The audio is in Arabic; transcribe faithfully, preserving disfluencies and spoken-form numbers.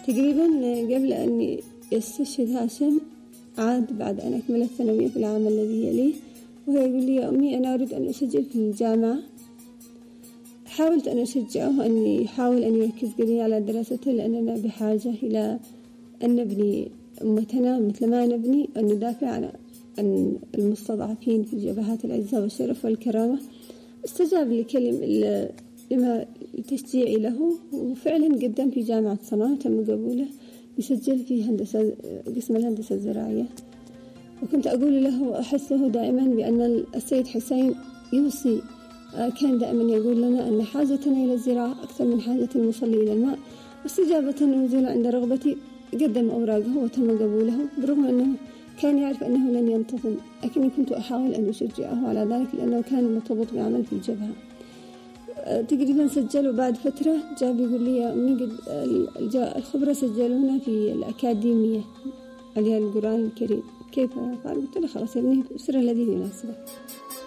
تقريبا قبل أن يستشهد هاشم عاد بعد أن أكمل الثانوية في العام الذي يليه، وهو يقول لي: يا أمي أنا أريد أن أسجل في الجامعة. حاولت أن أشجعه أن يحاول أن يركز قليل على دراسته، لأننا بحاجة إلى أن نبني أمتنا مثل ما نبني أن ندافع عن المستضعفين في جبهات العزة والشرف والكرامة. استجاب لكلم لما تشجيعي له، وفعلا قدم في جامعة صنعاء وتم قبوله يسجل في هندسة قسم الهندسة الزراعية. وكنت أقول له وأحسه دائما بأن السيد حسين يوصي، كان دائما يقول لنا أن حاجتنا إلى الزراعة أكثر من حاجة المصلي إلى الماء. واستجابة ونزولا عند رغبتي قدم أوراقه وتم قبوله، برغم أنه كان يعرف أنه لن ينتظم، لكني كنت أحاول أن أشجعه على ذلك لأنه كان مرتبط بعمل في الجبهة. تقريبا سجلوا بعد فترة جاء بيقول لي: يا أمي قد الخبرة سجلونا في الأكاديمية عليها القرآن الكريم، كيف؟ قال: قلت له: خلاص يا ابني، سر الذي يناسبك.